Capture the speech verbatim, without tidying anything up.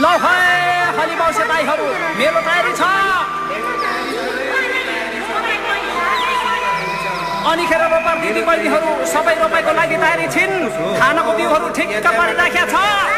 ल है हली मौसे दाइहरू मेलो तयारी छ अनिखेर रोपार दिदी बहिनीहरू सबै रोपाइको लागि तयारी छिन् खानाको बिउहरू ठिक्क पारिराखेका छ